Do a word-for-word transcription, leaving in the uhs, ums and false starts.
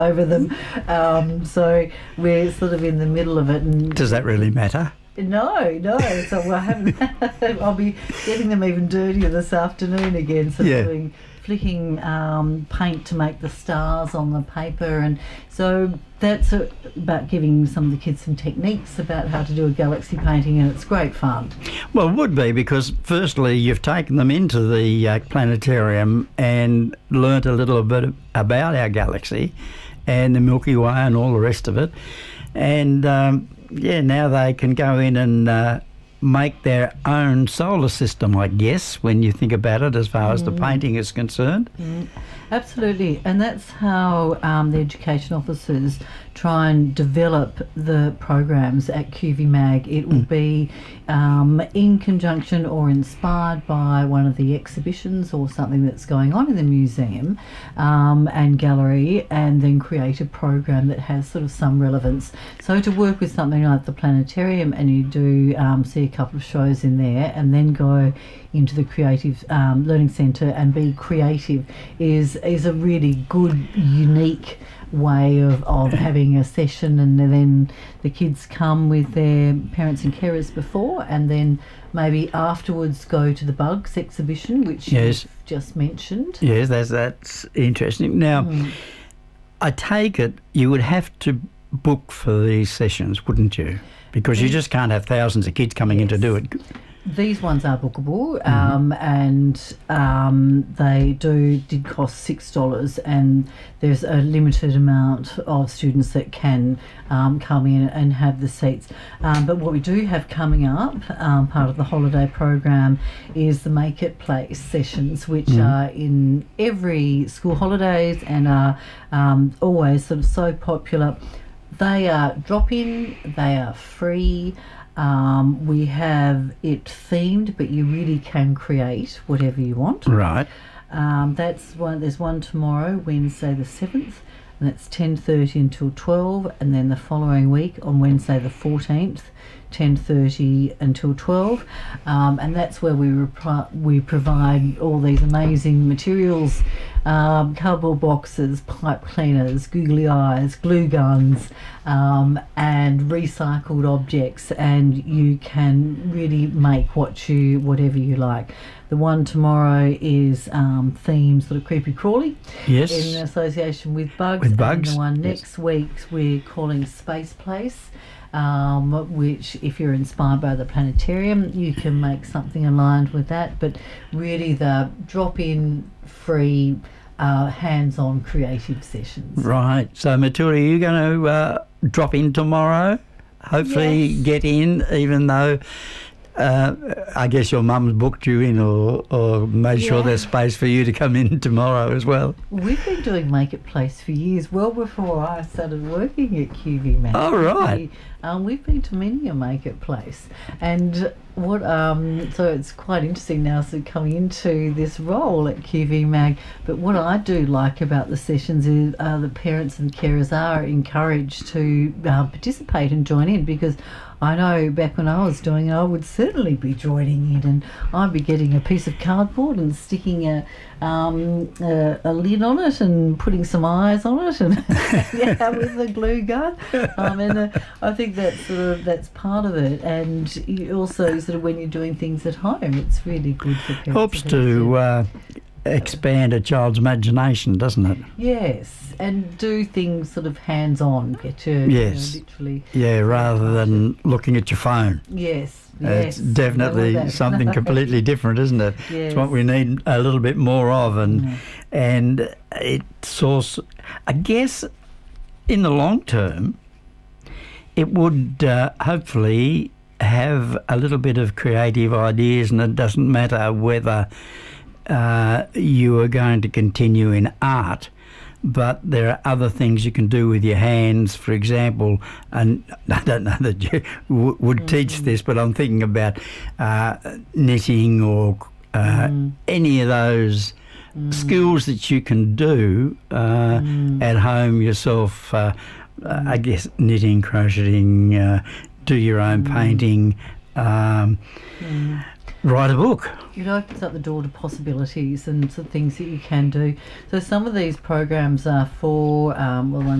over them. Um, so we're sort of in the middle of it. And does that really matter? No, no. So I haven't. I'll be getting them even dirtier this afternoon again. So Yeah. doing flicking um, paint to make the stars on the paper, and so that's a, about giving some of the kids some techniques about how to do a galaxy painting, and it's great fun. Well, it would be, because firstly you've taken them into the uh, planetarium and learnt a little bit about our galaxy and the Milky Way and all the rest of it, and um, yeah, now they can go in and uh, make their own solar system, I guess, when you think about it, as far as mm. the painting is concerned. Mm. Absolutely, and that's how um, the education officers try and develop the programs at Q V Mag. It will mm. be um, in conjunction or inspired by one of the exhibitions or something that's going on in the museum um, and gallery, and then create a program that has sort of some relevance. So to work with something like the planetarium, and you do um, see a couple of shows in there, and then go into the creative um, learning centre and be creative is is a really good, unique way of, of having a session, and then the kids come with their parents and carers before, and then maybe afterwards go to the Bugs exhibition, which yes. you've just mentioned. Yes, that's, that's interesting. Now, mm. I take it you would have to book for these sessions, wouldn't you? Because yes. you just can't have thousands of kids coming yes. in to do it. These ones are bookable, mm-hmm. um, and um, they do did cost six dollars, and there's a limited amount of students that can um, come in and have the seats. Um, but what we do have coming up, um, part of the holiday program, is the Make It Place sessions, which mm-hmm. are in every school holidays and are um, always sort of so popular. They are drop-in, they are free. Um, we have it themed, but you really can create whatever you want. Right. Um, that's one. There's one tomorrow, Wednesday the seventh, and that's ten thirty until twelve, and then the following week on Wednesday the fourteenth, ten thirty until twelve, um, and that's where we repri- we provide all these amazing materials, um, cardboard boxes, pipe cleaners, googly eyes, glue guns, um, and recycled objects, and you can really make what you whatever you like. The one tomorrow is um, themed sort of creepy crawly, yes, in association with Bugs. With Bugs. And the one yes. next week we're calling Space Place. Um, which, if you're inspired by the planetarium, you can make something aligned with that, but really the drop-in free uh, hands-on creative sessions. Right. So Matilda, are you going to uh, drop in tomorrow? Hopefully yes. get in, even though uh, I guess your mum's booked you in, or, or made yeah. sure there's space for you to come in tomorrow as well. We've been doing Make It Place for years, well before I started working at Q V Mag. Oh, right. Um, we've been to many a Make It Place, and what um, so it's quite interesting now, so coming into this role at Q V Mag. But what I do like about the sessions is uh, the parents and carers are encouraged to uh, participate and join in, because I know back when I was doing it, I would certainly be joining in, and I'd be getting a piece of cardboard and sticking a um, a, a lid on it and putting some eyes on it, and yeah, with a glue gun. Um, and uh, I think that's sort of that's part of it. And you also sort of when you're doing things at home, it's really good for parents. Helps to uh, expand a child's imagination, doesn't it? Yes, and do things sort of hands-on. Get your yes, you know, literally. Yeah, rather than looking at your phone. Yes. It's yes, definitely something completely different, isn't it? Yes. It's what we need a little bit more of, and mm. and it's also, I guess, in the long term, it would uh, hopefully have a little bit of creative ideas, and it doesn't matter whether uh, you are going to continue in art. But there are other things you can do with your hands, for example, and I don't know that you w- would mm-hmm. teach this, but I'm thinking about uh, knitting or uh, mm. any of those mm. skills that you can do uh, mm. at home yourself. Uh, mm. I guess knitting, crocheting, uh, do your own mm. painting. Um, mm. write a book. It opens up the door to possibilities and some things that you can do. So some of these programs are for, um, well,